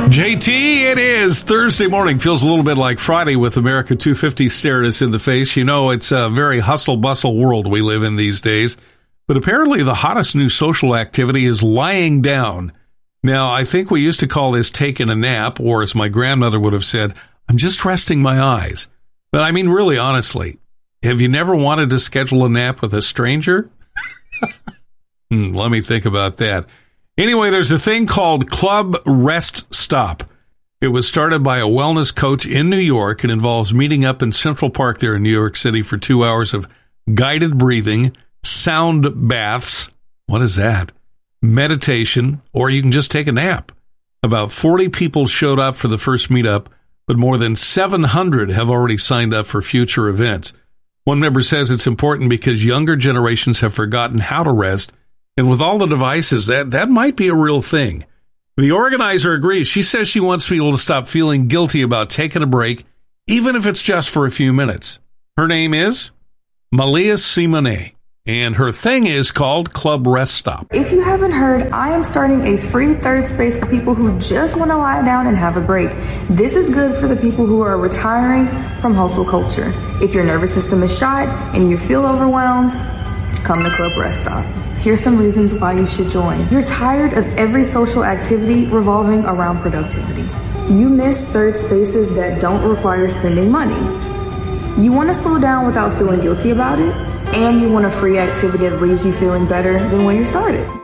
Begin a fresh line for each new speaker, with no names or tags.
JT, it is Thursday morning. Feels a little bit like Friday with America 250 staring us in the face. You know, it's a very hustle-bustle world we live in these days. But apparently the hottest new social activity is lying down. Now, I think we used to call this taking a nap, or as my grandmother would have said, I'm just resting my eyes. But I mean, really, honestly, have you never wanted to schedule a nap with a stranger? Let me think about that. Anyway, there's a thing called Club Rest Stop. It was started by a wellness coach in New York. It involves meeting up in Central Park there in New York City for 2 hours of guided breathing, sound baths. What is that? Meditation, or you can just take a nap. About 40 people showed up for the first meetup, but more than 700 have already signed up for future events. One member says it's important because younger generations have forgotten how to rest. And with all the devices, that might be a real thing. The organizer agrees. She says she wants people to stop feeling guilty about taking a break, even if it's just for a few minutes. Her name is Malia Simone, and her thing is called Club Rest Stop.
If you haven't heard, I am starting a free third space for people who just want to lie down and have a break. This is good for the people who are retiring from hustle culture. If your nervous system is shot and you feel overwhelmed, come to Club Rest Stop. Here's some reasons why you should join. You're tired of every social activity revolving around productivity. You miss third spaces that don't require spending money. You want to slow down without feeling guilty about it, and you want a free activity that leaves you feeling better than when you started.